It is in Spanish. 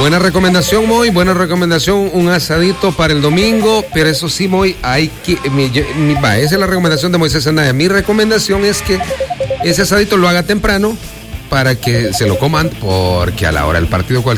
Buena recomendación, Moy, buena recomendación, un asadito para el domingo, pero eso sí, Moy, hay que, esa es la recomendación de Moisés Anaya. Mi recomendación es que ese asadito lo haga temprano para que se lo coman, porque a la hora del partido